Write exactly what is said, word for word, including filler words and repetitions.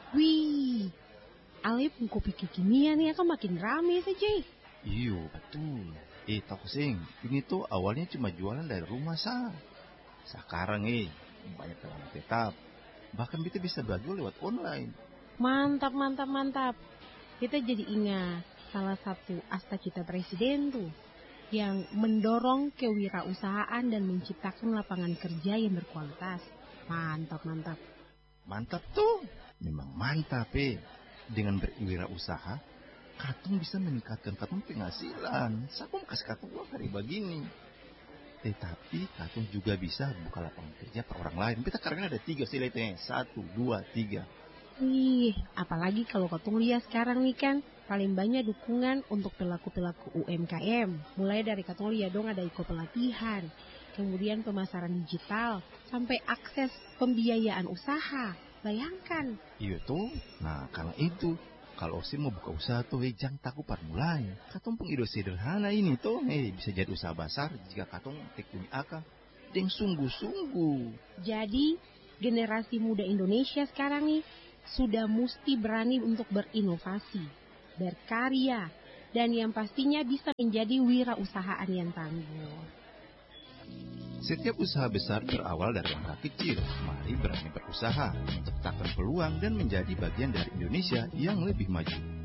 Wih, Ale pun kopi kekinian nih akan makin rame saja. Iyo, betul. Eh, Tok Sing, ini tuh awalnya cuma jualan dari rumah sah. Sekarang eh, banyak pelanggan tetap. Bahkan kita bisa berjual lewat online. Mantap, mantap, mantap. Kita jadi ingat salah satu asta-cita presiden tuh, yang mendorong kewirausahaan dan menciptakan lapangan kerja yang berkualitas. Mantap, mantap. Mantap tuh. Memang mantap eh. Dengan berwirausaha, Katong bisa meningkatkan Katong penghasilan. Saya kasih Katong uang hari begini. Tetapi Katong juga bisa buka lapangan kerja per orang lain. Kita karena ada tiga sih, satu, dua, tiga. Wih, apalagi kalau Katong lihat sekarang nih kan, paling banyak dukungan untuk pelaku-pelaku U M K M. Mulai dari Katong lihat dong ada iko pelatihan, kemudian pemasaran digital, sampai akses pembiayaan usaha. Bayangkan. Iya tuh. Nah, karena itu, kalau Osim mau buka usaha tuh, eh, jangan takut mulai. Katong pun ide sederhana ini tuh, eh, bisa jadi usaha besar jika Katong tekuni akal. Deng sungguh-sungguh. Jadi, generasi muda Indonesia sekarang nih, sudah mesti berani untuk berinovasi, berkarya, dan yang pastinya bisa menjadi wirausahaan yang tangguh. Setiap usaha besar berawal dari langkah kecil. Mari berani berusaha, menciptakan peluang dan menjadi bagian dari Indonesia yang lebih maju.